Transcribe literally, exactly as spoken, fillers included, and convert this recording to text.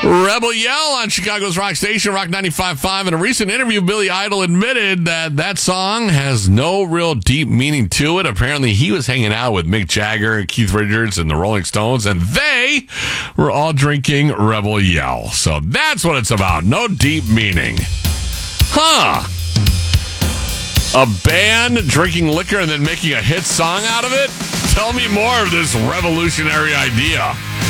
Rebel Yell on Chicago's Rock Station, Rock ninety-five point five. In a recent interview, Billy Idol admitted that that song has no real deep meaning to it. Apparently, he was hanging out with Mick Jagger and Keith Richards and the Rolling Stones, and they were all drinking Rebel Yell. So that's what it's about. No deep meaning. Huh. A band drinking liquor and then making a hit song out of it? Tell me more of this revolutionary idea.